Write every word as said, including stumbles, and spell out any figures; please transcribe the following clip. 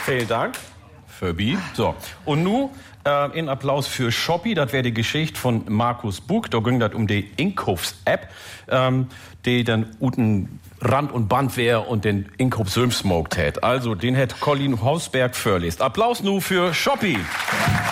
Vielen Dank. Furby. So. Und nun äh, in Applaus für Shoppi. Das wäre die Geschichte von Markus Buch. Da ging das um die Inkaufs-App, ähm, die dann uten Rand und Band wäre und den Inkauf selbst smoked hat. Also, den hat Colin Hausberg vorlest. Applaus nun für Shoppi.